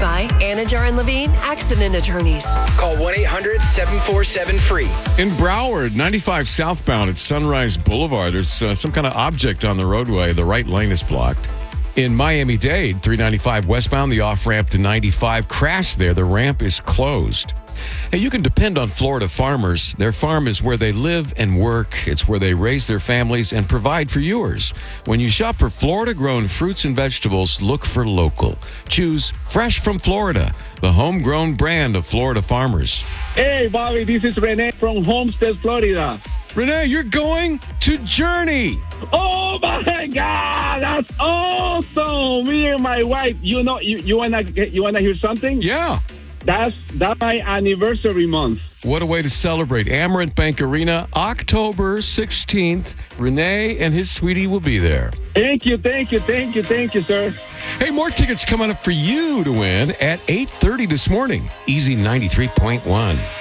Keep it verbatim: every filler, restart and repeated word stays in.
by Anajar and Levine Accident Attorneys. Call one eight hundred seven four seven free. In Broward, ninety-five southbound at Sunrise Boulevard, there's uh, some kind of object on the roadway. The right lane is blocked. In Miami-Dade, three ninety-five westbound, the off-ramp to ninety-five crashed there. The ramp is closed. Hey, you can depend on Florida farmers. Their farm is where they live and work. It's where they raise their families and provide for yours. When you shop for Florida-grown fruits and vegetables, look for local. Choose Fresh from Florida, the homegrown brand of Florida farmers. Hey, Bobby, this is Rene from Homestead, Florida. Renee, you're going to Journey. Oh, my God, that's awesome. Me and my wife, you know, you, you want to you wanna hear something? Yeah. That's that's my anniversary month. What a way to celebrate. Amarant Bank Arena, October sixteenth. Renee and his sweetie will be there. Thank you, thank you, thank you, thank you, sir. Hey, more tickets coming up for you to win at eight thirty this morning. Easy ninety-three point one.